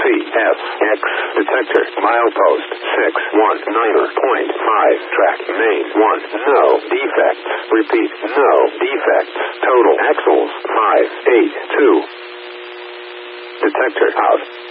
CFX detector. Milepost 619.5. Track main 1. No defects. Repeat, no defects. Total axles 582. Detector out.